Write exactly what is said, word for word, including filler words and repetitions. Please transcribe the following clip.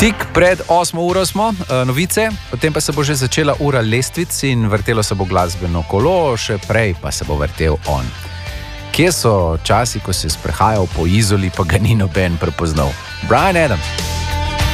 Tik pred osmo uro smo, novice, potem pa se bo že začela ura lestvic in vrtelo se bo glasbeno kolo, še prej pa se bo vrtel on. Kje so časi, ko se je sprehajal po Izoli, pa ga ni noben prepoznal? Bryan Adams.